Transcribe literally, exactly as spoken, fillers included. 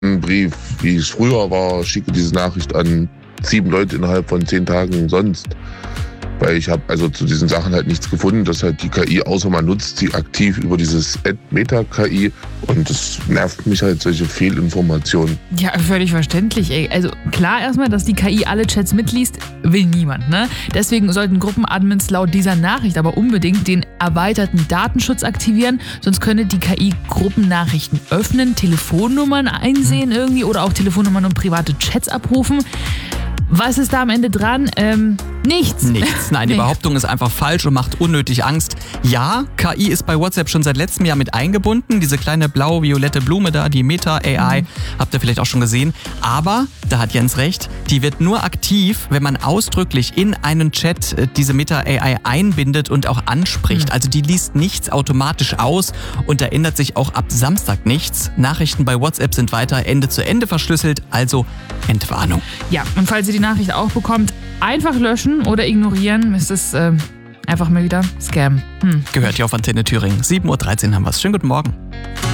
einen Brief, wie es früher war, schicke diese Nachricht an sieben Leute innerhalb von zehn Tagen sonst. Weil ich habe also zu diesen Sachen halt nichts gefunden, dass halt die K I, außer man nutzt sie aktiv über dieses Ad-Meta-K I, und das nervt mich halt, solche Fehlinformationen. Ja, völlig verständlich, ey. Also klar erstmal, dass die K I alle Chats mitliest, will niemand, ne? Deswegen sollten Gruppenadmins laut dieser Nachricht aber unbedingt den erweiterten Datenschutz aktivieren, sonst könne die K I Gruppennachrichten öffnen, Telefonnummern einsehen irgendwie oder auch Telefonnummern und private Chats abrufen. Was ist da am Ende dran? Ähm, nichts. Nichts. Nein, die Behauptung ist einfach falsch und macht unnötig Angst. Ja, K I ist bei WhatsApp schon seit letztem Jahr mit eingebunden. Diese kleine blau-violette Blume da, die Meta-A I, mhm. habt ihr vielleicht auch schon gesehen. Aber, da hat Jens recht, die wird nur aktiv, wenn man ausdrücklich in einen Chat diese Meta-A I einbindet und auch anspricht. Mhm. Also die liest nichts automatisch aus und da ändert sich auch ab Samstag nichts. Nachrichten bei WhatsApp sind weiter Ende zu Ende verschlüsselt, also Entwarnung. Ja, und falls ihr die Nachricht auch bekommt, einfach löschen oder ignorieren. Es ist äh, einfach mal wieder Scam. Hm. Gehört hier auf Antenne Thüringen. sieben Uhr dreizehn haben wir es. Schönen guten Morgen.